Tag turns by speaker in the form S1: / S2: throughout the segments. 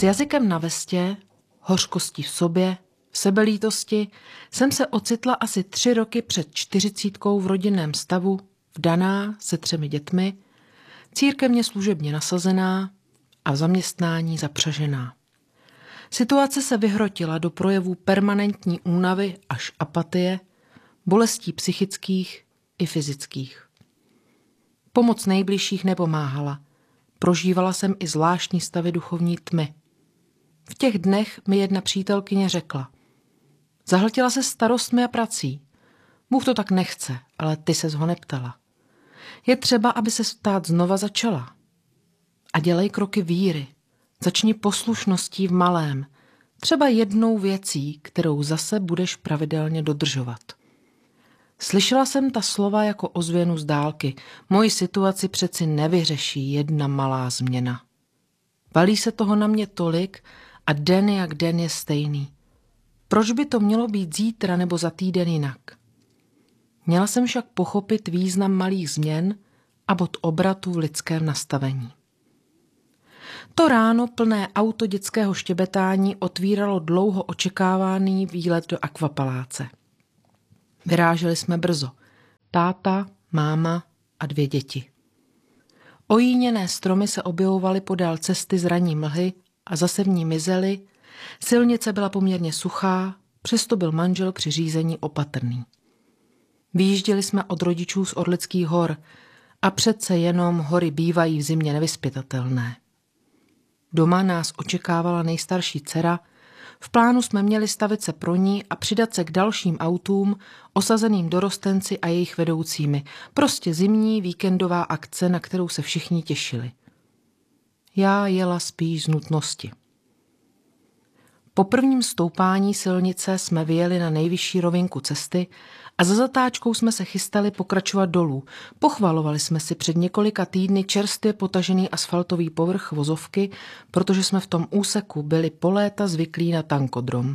S1: S jazykem na vestě, hořkostí v sobě, v sebelítosti jsem se ocitla asi 3 roky před 40 v rodinném stavu, vdaná se 3 dětmi, církevně služebně nasazená a v zaměstnání zapřažená. Situace se vyhrotila do projevů permanentní únavy až apatie, bolestí psychických i fyzických. Pomoc nejbližších nepomáhala. Prožívala jsem i zvláštní stavy duchovní tmy. V těch dnech mi jedna přítelkyně řekla: zahltila se starostmi a prací. Bůh to tak nechce, ale ty ses ho neptala. Je třeba, aby se stát znova začala. A dělej kroky víry. Začni poslušností v malém. Třeba jednou věcí, kterou zase budeš pravidelně dodržovat. Slyšela jsem ta slova jako ozvěnu z dálky. Moji situaci přeci nevyřeší jedna malá změna. Valí se toho na mě tolik a den jak den je stejný. Proč by to mělo být zítra nebo za týden jinak? Měla jsem však pochopit význam malých změn a bod obratu v lidském nastavení. To ráno plné auto dětského štěbetání otvíralo dlouho očekávaný výlet do akvapaláce. Vyráželi jsme brzo. Táta, máma a 2 děti. Ojíněné stromy se objevovaly podél cesty z ranní mlhy a zase v ní mizely. Silnice byla poměrně suchá, přesto byl manžel při řízení opatrný. Vyjížděli jsme od rodičů z Orlických hor a přece jenom hory bývají v zimě nevyzpytatelné. Doma nás očekávala nejstarší dcera. V plánu jsme měli stavit se pro ní a přidat se k dalším autům, osazeným dorostenci a jejich vedoucími. Prostě zimní víkendová akce, na kterou se všichni těšili. Já jela spíš z nutnosti. Po prvním stoupání silnice jsme vyjeli na nejvyšší rovinku cesty a za zatáčkou jsme se chystali pokračovat dolů. Pochvalovali jsme si před několika týdny čerstvě potažený asfaltový povrch vozovky, protože jsme v tom úseku byli po léta zvyklí na tankodrom.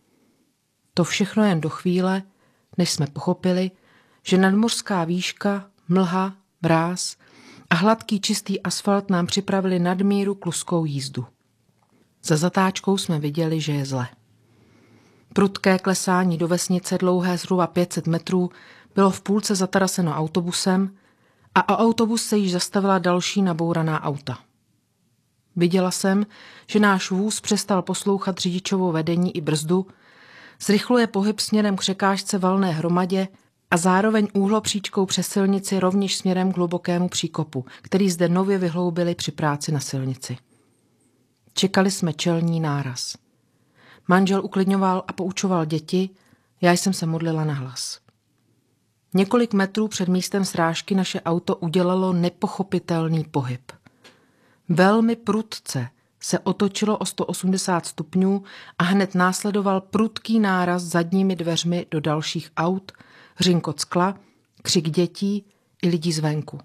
S1: To všechno jen do chvíle, než jsme pochopili, že nadmořská výška, mlha, mráz a hladký čistý asfalt nám připravili nadmíru kluskou jízdu. Za zatáčkou jsme viděli, že je zle. Prudké klesání do vesnice dlouhé zhruba 500 metrů bylo v půlce zataraseno autobusem a o autobus se již zastavila další nabouraná auta. Viděla jsem, že náš vůz přestal poslouchat řidičovo vedení i brzdu, zrychluje pohyb směrem k překážce valné hromadě a zároveň úhlopříčkou přes silnici rovněž směrem k hlubokému příkopu, který zde nově vyhloubili při práci na silnici. Čekali jsme čelní náraz. Manžel uklidňoval a poučoval děti, já jsem se modlila nahlas. Několik metrů před místem srážky naše auto udělalo nepochopitelný pohyb. Velmi prudce se otočilo o 180 stupňů a hned následoval prudký náraz zadními dveřmi do dalších aut, hřinkot skla, křik dětí i lidí zvenku.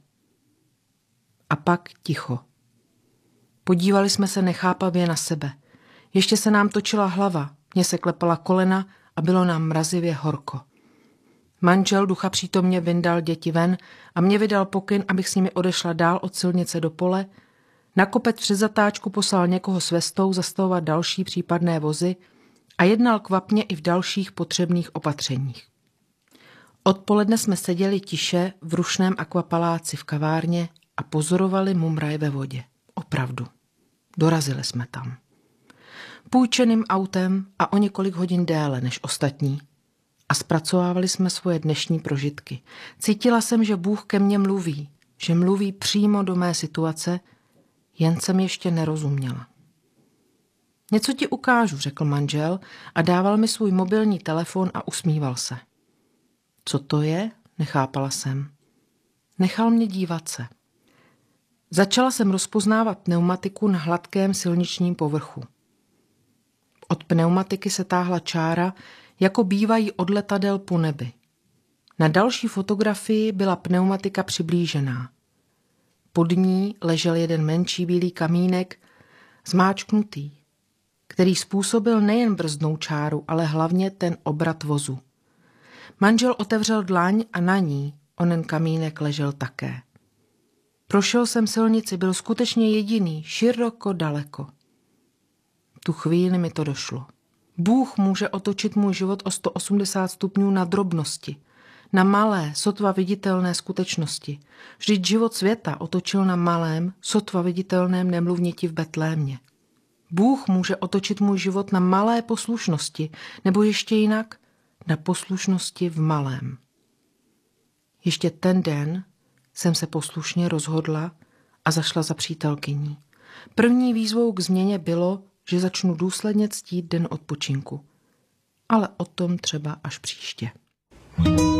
S1: A pak ticho. Podívali jsme se nechápavě na sebe. Ještě se nám točila hlava, mně se klepala kolena a bylo nám mrazivě horko. Manžel ducha přítomně vyndal děti ven a mě vydal pokyn, abych s nimi odešla dál od silnice do pole. Na kopec před zatáčku poslal někoho s vestou zastavovat další případné vozy a jednal kvapně i v dalších potřebných opatřeních. Odpoledne jsme seděli tiše v rušném akvapaláci v kavárně a pozorovali mumraj ve vodě. Opravdu. Dorazili jsme tam. Půjčeným autem a o několik hodin déle než ostatní. A zpracovávali jsme svoje dnešní prožitky. Cítila jsem, že Bůh ke mně mluví, že mluví přímo do mé situace, jen jsem ještě nerozuměla. Něco ti ukážu, řekl manžel a dával mi svůj mobilní telefon a usmíval se. Co to je? Nechápala jsem. Nechal mě dívat se. Začala jsem rozpoznávat pneumatiku na hladkém silničním povrchu. Od pneumatiky se táhla čára, jako bývají od letadel po nebi. Na další fotografii byla pneumatika přiblížená. Pod ní ležel jeden menší bílý kamínek, zmáčknutý, který způsobil nejen brzdnou čáru, ale hlavně ten obrat vozu. Manžel otevřel dlaň a na ní onen kamínek ležel také. Prošel jsem silnici, byl skutečně jediný, široko daleko. Tu chvíli mi to došlo. Bůh může otočit můj život o 180 stupňů na drobnosti, na malé, sotva viditelné skutečnosti. Vždyť život světa otočil na malém, sotva viditelném nemluvněti v Betlémě. Bůh může otočit můj život na malé poslušnosti, nebo ještě jinak, na poslušnosti v malém. Ještě ten den jsem se poslušně rozhodla a zašla za přítelkyní. První výzvou k změně bylo, že začnu důsledně ctít den odpočinku. Ale o tom třeba až příště.